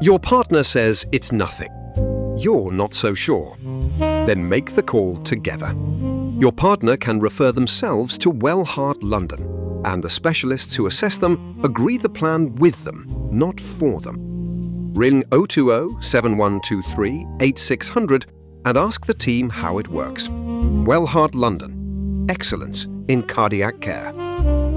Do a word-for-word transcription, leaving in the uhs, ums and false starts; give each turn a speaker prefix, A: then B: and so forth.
A: Your partner says it's nothing. You're not so sure. Then make the call together. Your partner can refer themselves to Wellheart London, and the specialists who assess them agree the plan with them, not for them. Ring oh two oh, seven one two three, eight six zero zero and ask the team how it works. Wellheart London. Excellence in cardiac care.